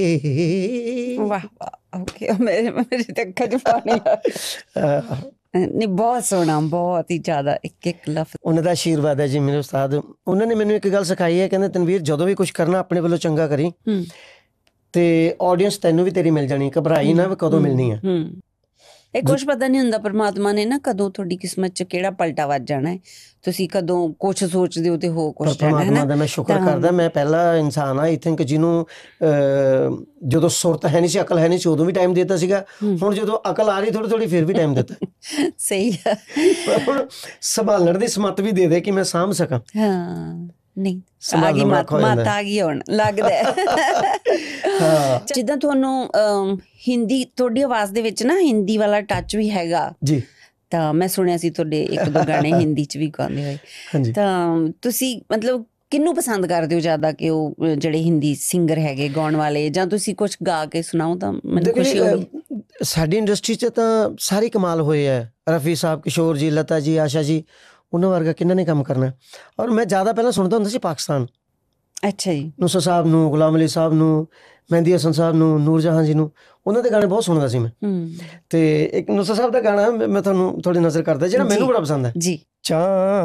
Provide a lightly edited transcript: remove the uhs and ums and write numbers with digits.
ਵਾਹ ਵਾਹ, ਓਕੇ, ਮੇਰੇ ਤੇ ਅੱਖਾਂ 'ਚ ਪਾਣੀ ਆ ਗਿਆ। ਨਹੀਂ, ਬਹੁਤ ਸੋਹਣਾ, ਬਹੁਤ ਹੀ ਜ਼ਿਆਦਾ, ਇੱਕ ਇੱਕ ਲਫ਼ਜ਼। ਉਹਨਾਂ ਦਾ ਆਸ਼ੀਰਵਾਦ ਹੈ ਜੀ ਮੇਰੇ ਉਸਤਾਦ। ਉਹਨਾਂ ਨੇ ਮੈਨੂੰ ਇੱਕ ਗੱਲ ਸਿਖਾਈ ਹੈ, ਕਹਿੰਦੇ ਤਨਵੀਰ ਜਦੋਂ ਵੀ ਕੁਝ ਕਰਨਾ ਆਪਣੇ ਵੱਲੋਂ ਚੰਗਾ ਕਰੀ ਤੇ ਆਡੀਅנס ਤੈਨੂੰ ਵੀ ਤੇਰੀ ਮਿਲ ਜਾਣੀ, ਘਬਰਾਈ ਨਾ ਵੀ ਕਦੋਂ ਮਿਲਣੀ ਹੈ। ਇਹ ਕੁਛ ਪਤਾ ਨਹੀਂ ਹੁੰਦਾ, ਪਰਮਾਤਮਾ ਨੇ ਨਾ ਕਦੋਂ ਤੁਹਾਡੀ ਕਿਸਮਤ 'ਚ ਕਿਹੜਾ ਪਲਟਾ ਵੱਜ ਜਾਣਾ ਹੈ, ਤੁਸੀਂ ਕਦੋਂ ਕੁਛ ਸੋਚਦੇ ਹੋ ਤੇ ਹੋ ਕੁਛ ਜਾਣਾ ਹੈ ਪਰਮਾਤਮਾ ਦਾ ਮੈਂ ਸ਼ੁਕਰ ਕਰਦਾ, ਮੈਂ ਪਹਿਲਾ ਇਨਸਾਨ ਆ ਆਈ ਥਿੰਕ ਜਿਹਨੂੰ ਜਦੋਂ ਸੁਰਤ ਹੈ ਨਹੀਂ ਸੀ, ਅਕਲ ਹੈ ਨਹੀਂ ਸੀ, ਉਦੋਂ ਵੀ ਟਾਈਮ ਦਿੱਤਾ ਸੀਗਾ। ਹੁਣ ਜਦੋਂ ਅਕਲ ਆ ਰਹੀ ਥੋੜੀ ਥੋੜੀ ਫਿਰ ਵੀ ਟਾਈਮ ਦਿੱਤਾ। ਸਹੀ ਆ। ਹੁਣ ਸੰਭਾਲਣ ਦੀ ਸਮੱਤ ਵੀ ਦੇ ਦੇ ਕਿ ਮੈਂ ਸਾਂਭ ਸਕਾਂ। ਹਾਂ, ਨਹੀਂ ਆ ਗਈ ਮੱਤ ਆ ਗਈ ਹੁਣ ਲੱਗਦਾ। ਜਿੱਦਾਂ ਤੁਹਾਨੂੰ ਹਿੰਦੀ, ਤੁਹਾਡੀ ਆਵਾਜ਼ ਦੇ ਵਿੱਚ ਨਾ ਹਿੰਦੀ ਵਾਲਾ ਟੱਚ ਵੀ ਹੈਗਾ ਜੀ, ਤਾਂ ਮੈਂ ਸੁਣਿਆ ਸੀ ਤੁਹਾਡੇ ਇੱਕ ਦੋ ਗਾਣੇ ਹਿੰਦੀ 'ਚ ਵੀ ਗਾਉਂਦੇ ਹੋਏ। ਹਾਂਜੀ, ਤਾਂ ਤੁਸੀਂ ਮਤਲਬ ਕਿਹਨੂੰ ਪਸੰਦ ਕਰਦੇ ਹੋ ਜ਼ਿਆਦਾ, ਕਿ ਉਹ ਜਿਹੜੇ ਹਿੰਦੀ ਸਿੰਗਰ ਹੈਗੇ ਗਾਉਣ ਵਾਲੇ, ਜਾਂ ਤੁਸੀਂ ਕੁਝ ਗਾ ਕੇ ਸੁਣਾਓ ਤਾਂ ਮੈਨੂੰ ਖੁਸ਼ੀ ਹੋਗੀ। ਸਾਡੀ ਇੰਡਸਟਰੀ 'ਚ ਤਾਂ ਸਾਰੇ ਕਮਾਲ ਹੋਏ ਹੈ, ਰਫੀ ਸਾਹਿਬ, ਕਿਸ਼ੋਰ ਜੀ, ਲਤਾ ਜੀ, ਆਸ਼ਾ ਜੀ, ਉਹਨਾਂ ਵਰਗਾ ਕਿਹਨਾਂ ਨੇ ਕੰਮ ਕਰਨਾ। ਔਰ ਮੈਂ ਜ਼ਿਆਦਾ ਪਹਿਲਾਂ ਸੁਣਦਾ ਹੁੰਦਾ ਸੀ ਪਾਕਿਸਤਾਨ। ਅੱਛਾ ਜੀ। ਨੁਸਰਤ ਸਾਹਿਬ ਨੂੰ, ਗੁਲਾਮ ਅਲੀ ਸਾਹਿਬ ਨੂੰ, ਮਹਿੰਦੀ ਹਸਨ ਸਾਹਿਬ ਨੂੰ, ਨੂਰ ਜਹਾਂ ਜੀ ਨੂੰ, ਉਹਨਾਂ ਦੇ ਗਾਣੇ ਬਹੁਤ ਸੁਣਦਾ ਸੀ ਮੈਂ। ਤੇ ਇੱਕ ਨੁਸਰਤ ਸਾਹਿਬ ਦਾ ਗਾਣਾ ਮੈਂ ਤੁਹਾਨੂੰ ਥੋੜੀ ਨਜ਼ਰ ਕਰਦਾ ਜਿਹੜਾ ਮੈਨੂੰ ਬੜਾ ਪਸੰਦ ਹੈ। ਜੀ। ਚਾਹ